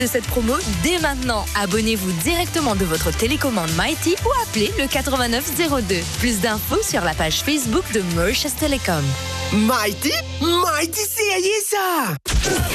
de cette promo dès maintenant. Abonnez-vous directement de votre télécommande Mighty ou appelez le 8902. Plus d'infos sur la page Facebook de Mauritius Telecom. Mighty, c'est ça.